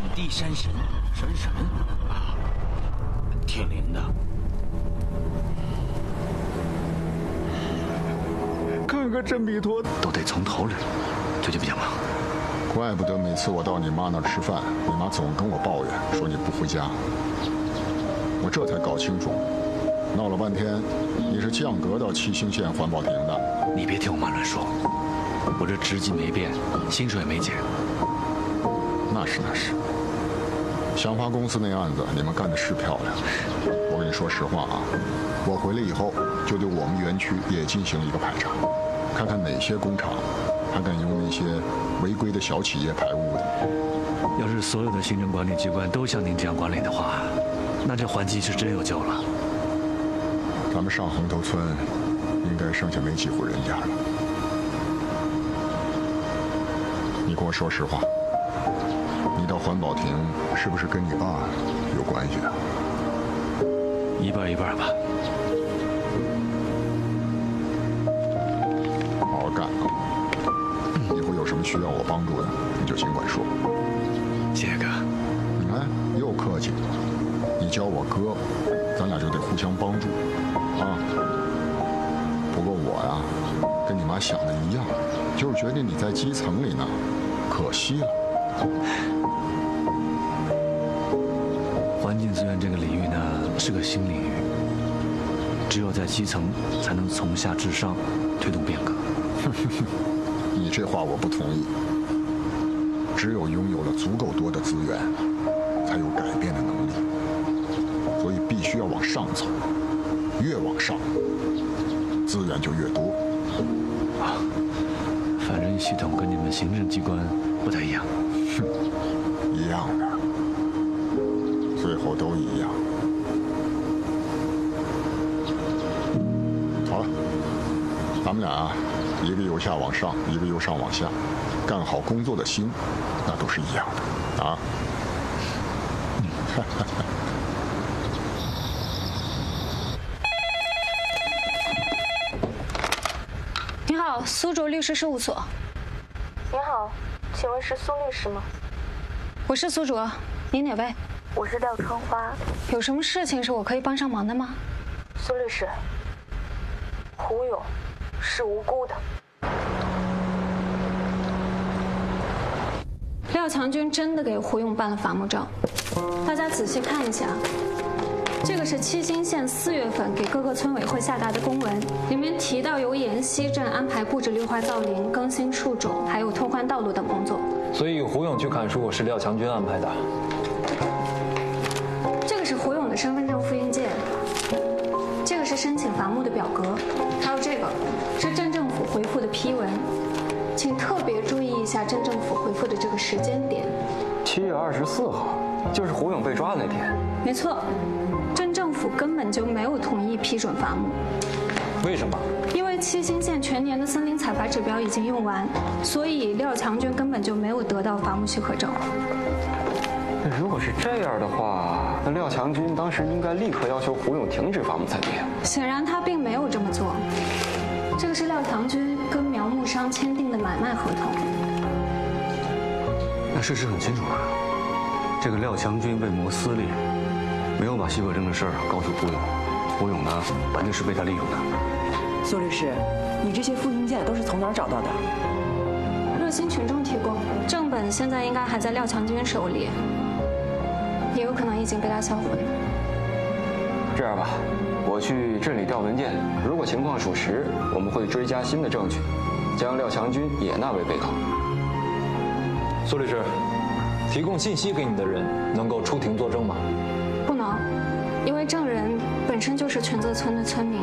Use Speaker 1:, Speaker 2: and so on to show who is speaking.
Speaker 1: 地山神啊，挺灵的。
Speaker 2: 看个真比托
Speaker 3: 都得从头捋，这就比较忙。
Speaker 2: 怪不得每次我到你妈那儿吃饭，你妈总跟我抱怨说你不回家。我这才搞清楚，闹了半天，你是降格到七星县环保亭的。
Speaker 3: 你别听我妈乱说，我这职级没变，薪水也没减。
Speaker 2: 那是，祥发公司那案子你们干的是漂亮。我跟你说实话啊，我回来以后就对我们园区也进行一个排查，看看哪些工厂还敢用那些违规的小企业排污的。
Speaker 3: 要是所有的行政管理机关都像您这样管理的话，那这环境是真有救了。
Speaker 2: 咱们上横头村应该剩下没几户人家了。你跟我说实话，你到环保亭是不是跟你爸有关系的？
Speaker 3: 一半一半吧。
Speaker 2: 好好干啊！以后有什么需要我帮助的，你就尽管说。
Speaker 3: 谢谢哥。
Speaker 2: 你看，又客气。你教我哥，咱俩就得互相帮助啊。不过我呀，跟你妈想的一样，就是觉得你在基层里呢，可惜了。
Speaker 3: 环境资源这个领域呢，是个新领域，只有在基层才能从下至上推动变革。
Speaker 2: 你这话我不同意。只有拥有了足够多的资源，才有改变的能力。所以必须要往上走，越往上，资源就越多。
Speaker 3: 啊，反正系统跟你们行政机关不太一样。
Speaker 2: 一样的，最后都一样。好了，咱们俩啊，一个由下往上，一个由上往下，干好工作的心，那都是一样的啊。
Speaker 4: 你好，苏卓律师事务所。
Speaker 5: 您好，请问是苏律师吗？
Speaker 4: 我是苏卓，你哪位？
Speaker 5: 我是廖春花。
Speaker 4: 有什么事情是我可以帮上忙的吗？
Speaker 5: 苏律师，胡勇是无辜的。
Speaker 4: 廖强军真的给胡勇办了伐木证，大家仔细看一下。这个是七星县4月份给各个村委会下达的公文，里面提到由沿溪镇安排布置绿化造林、更新树种，还有拓宽道路等工作。
Speaker 6: 所以胡勇去砍树是廖强军安排的。
Speaker 4: 这个是胡勇的身份证复印件，这个是申请伐木的表格，还有这个是镇政府回复的批文，请特别注意一下镇政府回复的这个时间点。
Speaker 6: 7月24号，就是胡勇被抓的那天。
Speaker 4: 没错。镇政府根本就没有同意批准伐木，
Speaker 6: 为什么？
Speaker 4: 因为七星县全年的森林采伐指标已经用完，所以廖强军根本就没有得到伐木许可证。
Speaker 6: 那如果是这样的话，那廖强军当时应该立刻要求胡勇停止伐木才对。
Speaker 4: 显然他并没有这么做。这个是廖强军跟苗木商签订的买卖合同。
Speaker 3: 那事实很清楚啊，这个廖强军为谋私利，没有把许可证的事儿告诉胡勇，胡勇呢，完全是被他利用的。
Speaker 7: 苏律师，你这些复印件都是从哪儿找到的？
Speaker 4: 热心群众提供，正本现在应该还在廖强军手里，也有可能已经被他销毁了。
Speaker 6: 这样吧，我去镇里调文件，如果情况属实，我们会追加新的证据，将廖强军也纳为被告。苏律师，提供信息给你的人能够出庭作证吗？
Speaker 4: 不能，因为证人本身就是权泽村的村民。